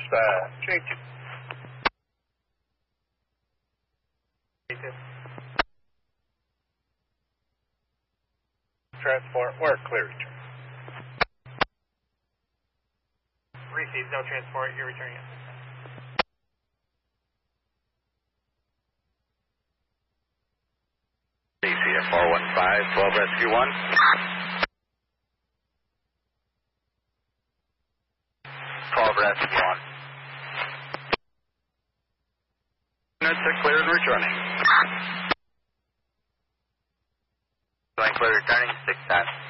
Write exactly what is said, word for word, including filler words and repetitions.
Dispatch. Thank you. Transport, work, clear return. Received, no transport, you're returning it. D C F four one five, twelve Rescue one. twelve Rescue one. Units are cleared and returning. Going clear returning, six times.